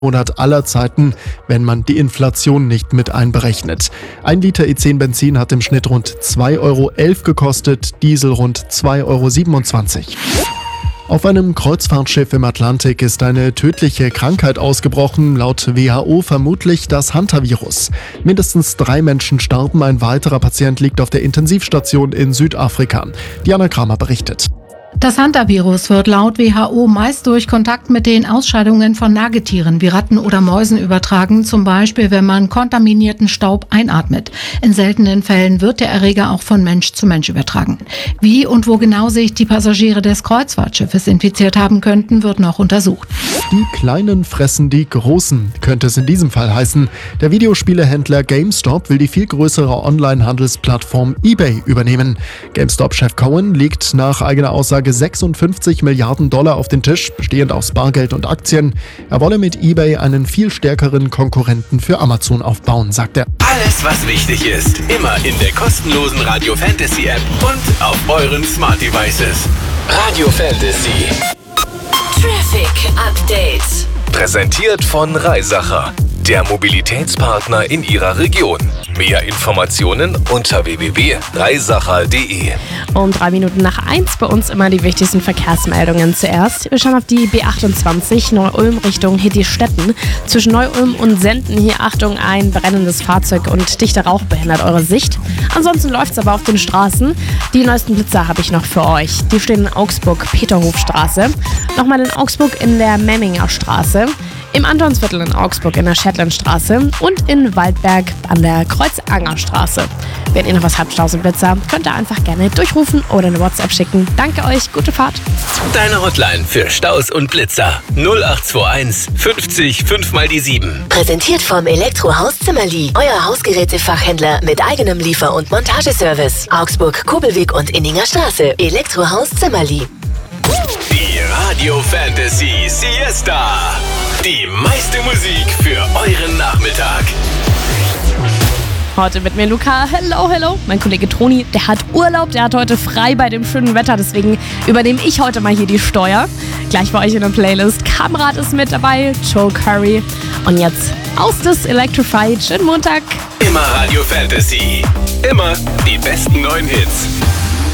Monat aller Zeiten, wenn man die Inflation nicht mit einberechnet. 1 Liter E10 Benzin hat im Schnitt rund 2,11 € gekostet, Diesel rund 2,27 €. Auf einem Kreuzfahrtschiff im Atlantik ist eine tödliche Krankheit ausgebrochen, laut WHO vermutlich das Hantavirus. Mindestens 3 Menschen starben, ein weiterer Patient liegt auf der Intensivstation in Südafrika. Diana Kramer berichtet. Das Hantavirus wird laut WHO meist durch Kontakt mit den Ausscheidungen von Nagetieren wie Ratten oder Mäusen übertragen, zum Beispiel wenn man kontaminierten Staub einatmet. In seltenen Fällen wird der Erreger auch von Mensch zu Mensch übertragen. Wie und wo genau sich die Passagiere des Kreuzfahrtschiffes infiziert haben könnten, wird noch untersucht. Die Kleinen fressen die Großen, könnte es in diesem Fall heißen. Der Videospielehändler GameStop will die viel größere Online-Handelsplattform eBay übernehmen. GameStop-Chef Cohen legt nach eigener Aussage 56 Milliarden $ auf den Tisch, bestehend aus Bargeld und Aktien. Er wolle mit eBay einen viel stärkeren Konkurrenten für Amazon aufbauen, sagt er. Alles, was wichtig ist, immer in der kostenlosen Radio Fantasy App und auf euren Smart Devices. Radio Fantasy. Traffic Update. Präsentiert von Reisacher, der Mobilitätspartner in Ihrer Region. Mehr Informationen unter www.reisacher.de. Um 1:03 bei uns immer die wichtigsten Verkehrsmeldungen zuerst. Wir schauen auf die B28 Neu-Ulm Richtung Hittistetten. Zwischen Neu-Ulm und Senden hier Achtung, ein brennendes Fahrzeug und dichter Rauch behindert eure Sicht. Ansonsten läuft es aber auf den Straßen. Die neuesten Blitzer habe ich noch für euch. Die stehen in Augsburg, Peterhofstraße. Nochmal in Augsburg in der Memminger Straße. Im Antonsviertel in Augsburg in der Shetlandstraße und in Waldberg an der Kreuzangerstraße. Wenn ihr noch was habt, Staus und Blitzer, könnt ihr einfach gerne durchrufen oder eine WhatsApp schicken. Danke euch, gute Fahrt. Deine Hotline für Staus und Blitzer 0821 50 5x7. Präsentiert vom Elektrohaus Zimmerli. Euer Hausgerätefachhändler mit eigenem Liefer- und Montageservice. Augsburg, Kobelweg und Inninger Straße. Elektrohaus Zimmerli. Die Radio Fantasy Siesta. Die meiste Musik für euren Nachmittag. Heute mit mir Luca. Hello. Mein Kollege Toni, der hat Urlaub, der hat heute frei bei dem schönen Wetter. Deswegen übernehme ich heute mal hier die Steuer. Gleich bei euch in der Playlist. Kamrat ist mit dabei, Joe Curry. Und jetzt aus das Electrified. Schönen Montag. Immer Radio Fantasy. Immer die besten neuen Hits.